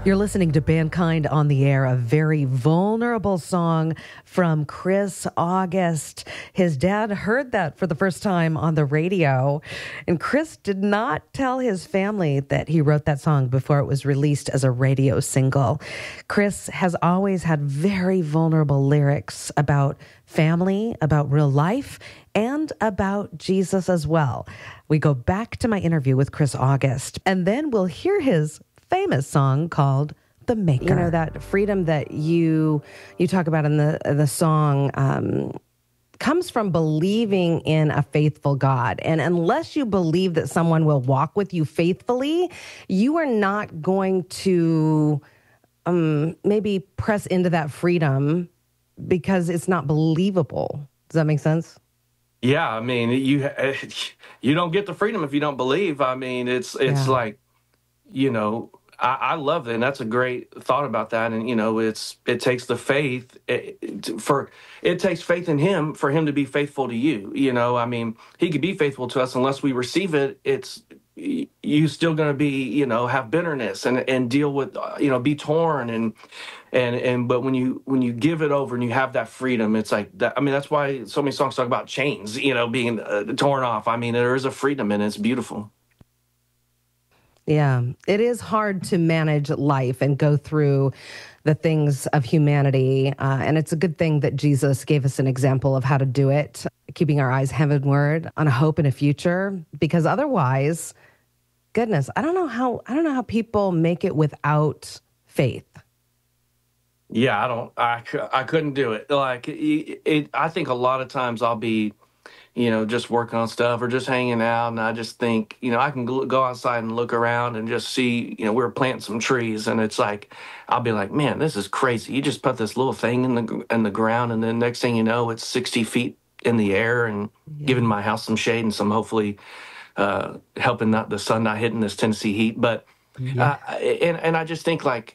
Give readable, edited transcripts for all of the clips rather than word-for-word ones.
You're listening to Mankind on the Air, a very vulnerable song from Chris August. His dad heard that for the first time on the radio, and Chris did not tell his family that he wrote that song before it was released as a radio single. Chris has always had very vulnerable lyrics about family, about real life, and about Jesus as well. We go back to my interview with Chris August, and then we'll hear his famous song called The Maker. You know, that freedom that you talk about in the song comes from believing in a faithful God. And unless you believe that someone will walk with you faithfully, you are not going to maybe press into that freedom because it's not believable. Does that make sense? Yeah, I mean, you don't get the freedom if you don't believe. I mean, it's like, you know, I love it, and that's a great thought about that. And you know, it takes the faith it takes faith in Him for Him to be faithful to you. You know, I mean, He could be faithful to us unless we receive it. You still going to be, you know, have bitterness and deal with, you know, be torn but when you give it over and you have that freedom, it's like that. I mean, that's why so many songs talk about chains, you know, being torn off. I mean, there is a freedom and it's beautiful. Yeah, it is hard to manage life and go through the things of humanity. And it's a good thing that Jesus gave us an example of how to do it, keeping our eyes heavenward on a hope and a future, because otherwise, goodness, I don't know how people make it without faith. Yeah, I couldn't do it. Like, I think a lot of times I'll be, you know, just working on stuff or just hanging out. And I just think, you know, I can go outside and look around and just see, you know, we're planting some trees. And it's like, I'll be like, man, this is crazy. You just put this little thing in the ground. And then next thing you know, it's 60 feet in the air and giving my house some shade and some hopefully helping the sun not hitting this Tennessee heat. But, and I just think like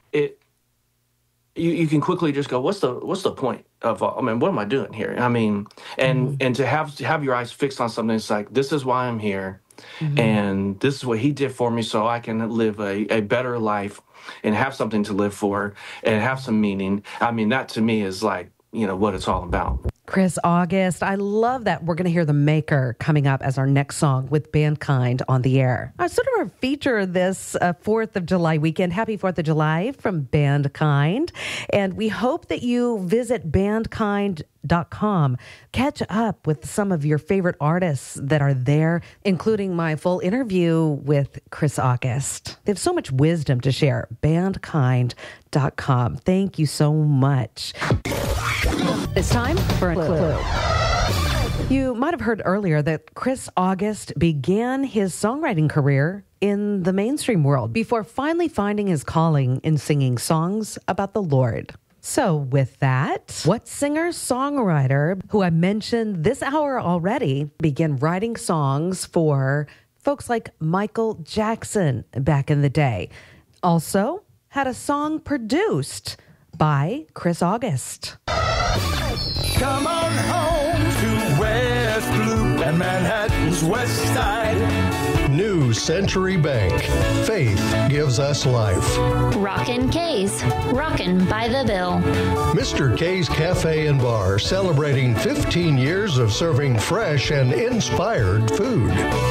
you can quickly just go, what's the point of, I mean, what am I doing here? I mean, and to have your eyes fixed on something, it's like, this is why I'm here. And this is what He did for me so I can live a better life and have something to live for and have some meaning. I mean, that to me is like, you know, what it's all about. Chris August, I love that we're going to hear The Maker coming up as our next song with Mankind on the Air. I sort of feature this 4th of July weekend. Happy 4th of July from Bandkind. And we hope that you visit bandkind.com. Catch up with some of your favorite artists that are there, including my full interview with Chris August. They have so much wisdom to share. Bandkind.com. Thank you so much. It's time for a clue. You might have heard earlier that Chris August began his songwriting career in the mainstream world before finally finding his calling in singing songs about the Lord. So with that, what singer-songwriter, who I mentioned this hour already, began writing songs for folks like Michael Jackson back in the day, also had a song produced by Chris August. Come on home to West Loop and Manhattan's West Side. New Century Bank. Faith gives us life. Rockin' K's. Rockin' by the Bill. Mr. K's Cafe and Bar, celebrating 15 years of serving fresh and inspired food.